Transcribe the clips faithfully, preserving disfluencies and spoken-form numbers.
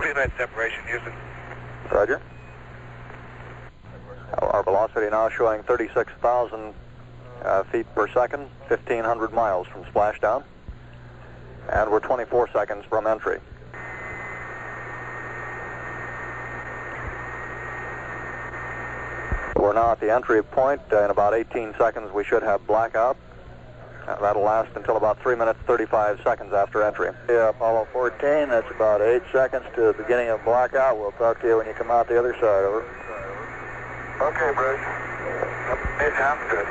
Signal separation, Houston. Roger. Our velocity now showing thirty-six thousand uh, feet per second, fifteen hundred miles from splashdown. And we're twenty-four seconds from entry. We're now at the entry point. Uh, in about eighteen seconds we should have blackout. Uh, that'll last until about three minutes thirty-five seconds after entry. Yeah, Apollo fourteen, that's about eight seconds to the beginning of blackout. We'll talk to you when you come out the other side, over. Okay, Bruce. It sounds good.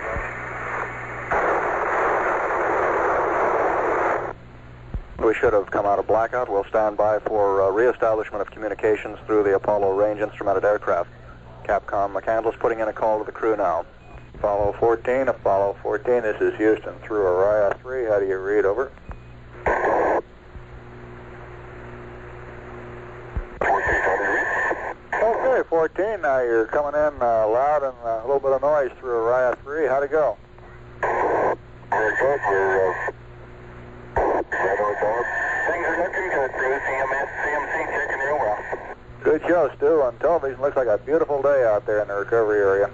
We should have come out of blackout. We'll stand by for uh, reestablishment of communications through the Apollo range instrumented aircraft. Capcom McCandless putting in a call to the crew now. Apollo fourteen, Apollo fourteen, this is Houston through Orion three. How do you read, over? Okay, fourteen, now you're coming in uh, loud and uh, a little bit of noise through Orion three. How'd it go? Very good. We're, uh, things are looking good, Bruce. C M S, C M C checking real well. Good show, Stu. On television, looks like a beautiful day out there in the recovery area.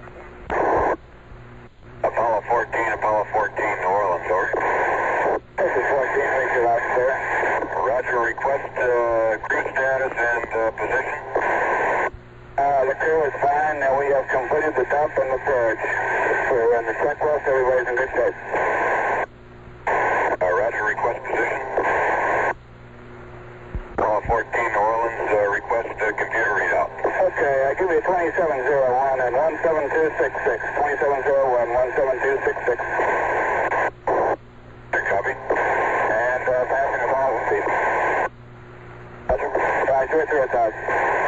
Apollo fourteen, Apollo fourteen, New Orleans, over. This is fourteen, Richard out there. Roger, request uh, crew status and uh, position. Uh, the crew is fine. Now we have completed the dump and the purge. We're in the checklist. Everybody's in good shape. Uh, Roger, request position. Apollo fourteen, New Orleans, uh, request uh, computer readout. Okay, I give you twenty-seven oh one and one seven two six six. twenty-seven oh one, one seven two six six. Copy. And uh, passing Apollo speed. Roger. five three three,